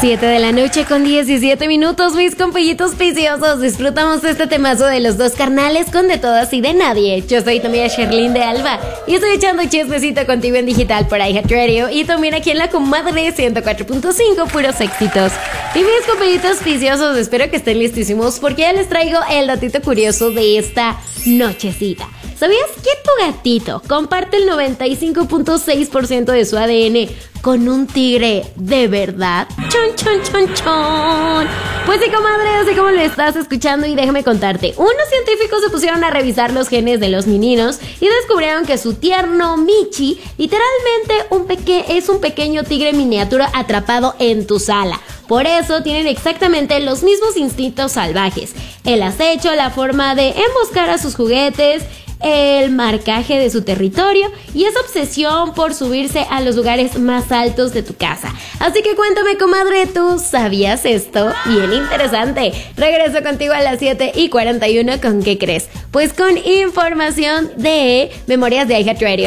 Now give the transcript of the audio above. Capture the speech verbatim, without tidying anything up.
siete de la noche con diecisiete minutos, mis compollitos viciosos. Disfrutamos de este temazo de los dos carnales con De Todas y de Nadie. Yo soy tu amiga Sherlyn de Alba y estoy echando chismecito contigo en digital por iHeartRadio y también aquí en la comadre ciento cuatro punto cinco, puros éxitos. Y mis compollitos viciosos, espero que estén listísimos porque ya les traigo el datito curioso de esta nochecita. ¿Sabías que tu gatito comparte el noventa y cinco punto seis por ciento de su A D N con un tigre de verdad? ¡Chon, chon, chon, chon! Pues sí, comadre, así como lo estás escuchando, y déjame contarte. Unos científicos se pusieron a revisar los genes de los meninos y descubrieron que su tierno Michi literalmente un peque- es un pequeño tigre miniatura atrapado en tu sala. Por eso tienen exactamente los mismos instintos salvajes: el acecho, la forma de emboscar a sus juguetes, el marcaje de su territorio y esa obsesión por subirse a los lugares más altos de tu casa. Así que cuéntame, comadre, ¿tú sabías esto? Bien interesante. Regreso contigo a las siete y cuarenta y uno. ¿Con qué crees? Pues con información de Memorias de iHeartRadio.